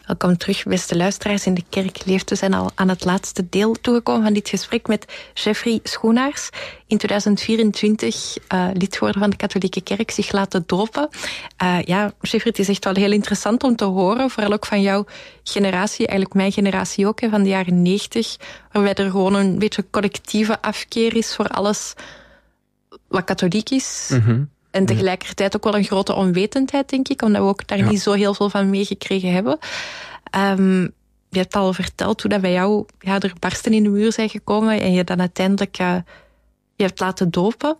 Welkom terug, beste luisteraars. In de Kerk leeft. We zijn al aan het laatste deel toegekomen van dit gesprek met Jeffrey Schoenaars. In 2024 lid geworden van de Katholieke Kerk, zich laten dopen. Jeffrey, het is echt wel heel interessant om te horen, vooral ook van jouw generatie, eigenlijk mijn generatie ook, van de jaren 90, waarbij er gewoon een beetje collectieve afkeer is voor alles wat katholiek is. Mm-hmm. En tegelijkertijd ook wel een grote onwetendheid, denk ik, omdat we ook daar niet zo heel veel van meegekregen hebben. Je hebt al verteld hoe dat bij jou er barsten in de muur zijn gekomen en je dan uiteindelijk je hebt laten dopen.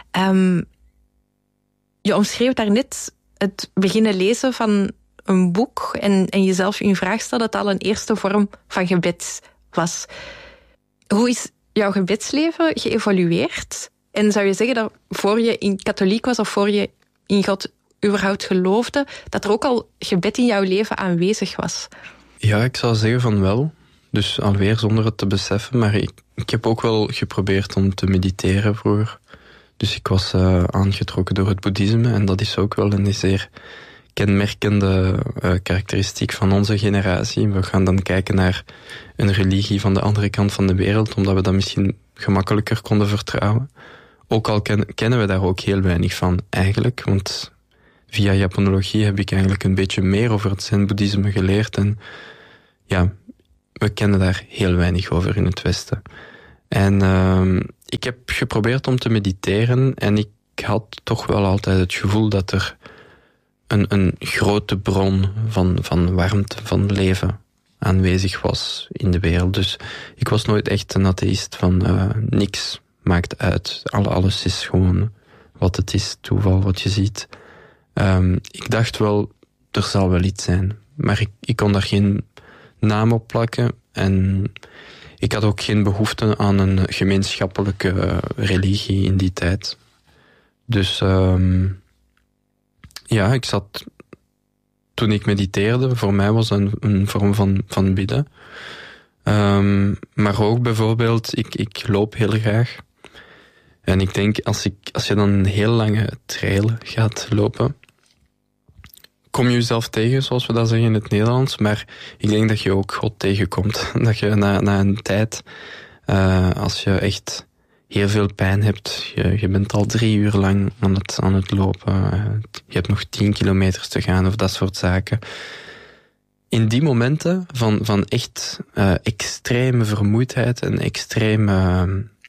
Je omschreef daarnet het beginnen lezen van een boek en jezelf in vraag stellen dat al een eerste vorm van gebed was. Hoe is jouw gebedsleven geëvolueerd? En zou je zeggen dat voor je in katholiek was of voor je in God überhaupt geloofde, dat er ook al gebed in jouw leven aanwezig was? Ja, ik zou zeggen van wel. Dus alweer zonder het te beseffen. Maar ik heb ook wel geprobeerd om te mediteren vroeger. Dus ik was aangetrokken door het boeddhisme. En dat is ook wel een zeer kenmerkende karakteristiek van onze generatie. We gaan dan kijken naar een religie van de andere kant van de wereld, omdat we dat misschien gemakkelijker konden vertrouwen. Ook al kennen we daar ook heel weinig van eigenlijk, want via Japanologie heb ik eigenlijk een beetje meer over het zen-boeddhisme geleerd. En ja, we kennen daar heel weinig over in het Westen. En ik heb geprobeerd om te mediteren en ik had toch wel altijd het gevoel dat er een grote bron van warmte, van leven aanwezig was in de wereld. Dus ik was nooit echt een atheïst van niks maakt uit. Alles is gewoon wat het is, toeval, wat je ziet. Ik dacht wel, er zal wel iets zijn. Maar ik kon daar geen naam op plakken. En ik had ook geen behoefte aan een gemeenschappelijke religie in die tijd. Dus ik zat... Toen ik mediteerde, voor mij was een vorm van bidden. Maar ook bijvoorbeeld, ik loop heel graag. En ik denk, als je dan een heel lange trail gaat lopen, kom je jezelf tegen, zoals we dat zeggen in het Nederlands. Maar ik denk dat je ook God tegenkomt. Dat je na een tijd, als je echt heel veel pijn hebt, je bent al 3 uur lang aan het lopen, je hebt nog 10 kilometers te gaan of dat soort zaken. In die momenten van echt extreme vermoeidheid en extreme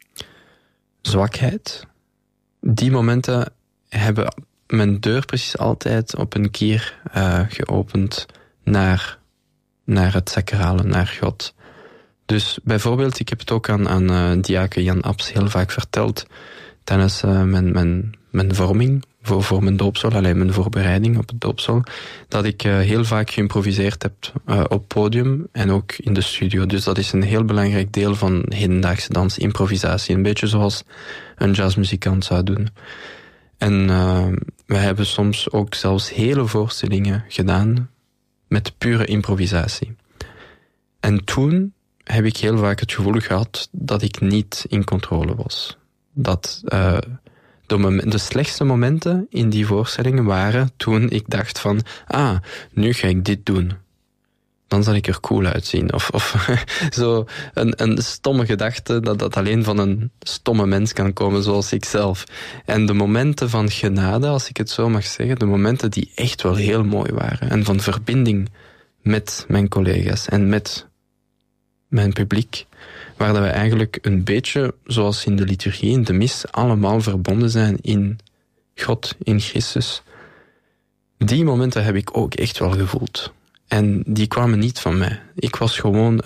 zwakheid, die momenten hebben mijn deur precies altijd op een kier geopend naar het sacrale, naar God. Dus bijvoorbeeld, ik heb het ook aan diaken Jan Abs heel vaak verteld tijdens mijn vorming voor mijn doopsel, alleen mijn voorbereiding op het doopsel, dat ik heel vaak geïmproviseerd heb op podium en ook in de studio. Dus dat is een heel belangrijk deel van hedendaagse dans, improvisatie. Een beetje zoals een jazzmuzikant zou doen. En wij hebben soms ook zelfs hele voorstellingen gedaan met pure improvisatie. En toen heb ik heel vaak het gevoel gehad dat ik niet in controle was. Dat de slechtste momenten in die voorstellingen waren toen ik dacht van, nu ga ik dit doen. Dan zal ik er cool uitzien. Of zo een stomme gedachte dat alleen van een stomme mens kan komen zoals ik zelf. En de momenten van genade, als ik het zo mag zeggen, de momenten die echt wel heel mooi waren. En van verbinding met mijn collega's en met mijn publiek, waar dat we eigenlijk een beetje, zoals in de liturgie, in de mis, allemaal verbonden zijn in God, in Christus. Die momenten heb ik ook echt wel gevoeld. En die kwamen niet van mij. Ik was gewoon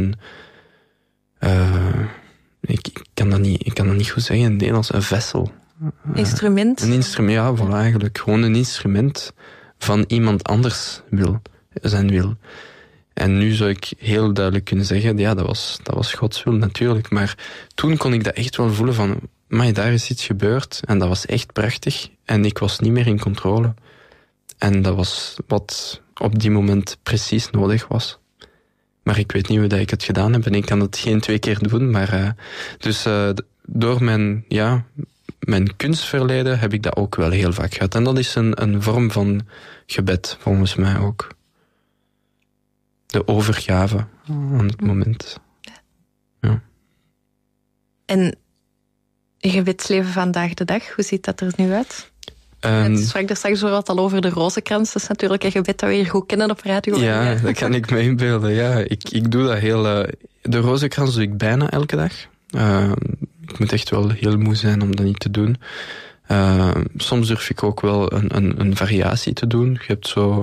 ik kan dat niet goed zeggen in het Nederlands, een vessel. Instrument? Een instrument, ja, voilà, eigenlijk. Gewoon een instrument van iemand anders zijn wil. En nu zou ik heel duidelijk kunnen zeggen, ja, dat was Gods wil natuurlijk. Maar toen kon ik dat echt wel voelen van, maar daar is iets gebeurd. En dat was echt prachtig. En ik was niet meer in controle. En dat was wat op die moment precies nodig was. Maar ik weet niet hoe dat ik het gedaan heb. En ik kan het geen 2 keer doen. Maar door mijn kunstverleden heb ik dat ook wel heel vaak gehad. En dat is een vorm van gebed, volgens mij ook. de overgave aan het moment. Ja. En je gebedsleven vandaag de dag, hoe ziet dat er nu uit? Je sprak er straks wat al over de rozenkrans. Dat is natuurlijk een gebed dat we hier goed kennen op radio. Ja, dat kan ik me inbeelden. Ja, ik doe dat heel... de rozenkrans doe ik bijna elke dag. Ik moet echt wel heel moe zijn om dat niet te doen. Soms durf ik ook wel een variatie te doen. Je hebt zo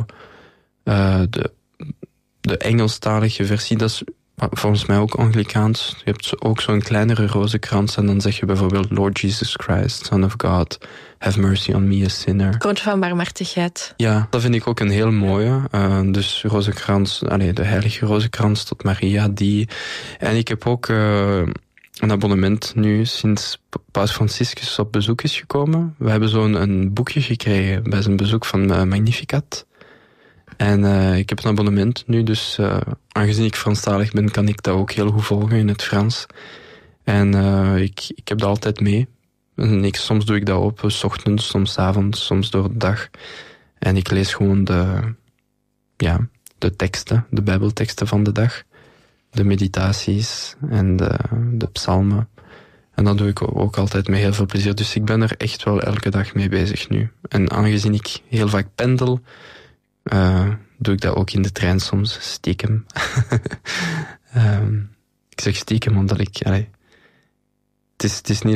de Engelstalige versie, dat is volgens mij ook Anglikaans. Je hebt ook zo'n kleinere rozenkrans en dan zeg je bijvoorbeeld Lord Jesus Christ, Son of God, have mercy on me, a sinner. Kroontje van barmhartigheid. Ja, dat vind ik ook een heel mooie. Dus rozenkrans, de heilige rozenkrans tot Maria, die. En ik heb ook een abonnement nu sinds Paus Franciscus op bezoek is gekomen. We hebben zo'n boekje gekregen bij zijn bezoek van Magnificat. En ik heb een abonnement nu, dus aangezien ik Franstalig ben, kan ik dat ook heel goed volgen in het Frans. En ik heb dat altijd mee. En soms doe ik dat open, 's ochtends, soms 's avonds, soms door de dag. En ik lees gewoon de teksten, de Bijbelteksten van de dag. De meditaties en de psalmen. En dat doe ik ook altijd met heel veel plezier. Dus ik ben er echt wel elke dag mee bezig nu. En aangezien ik heel vaak pendel, doe ik dat ook in de trein soms, stiekem. Ik zeg stiekem omdat het is niet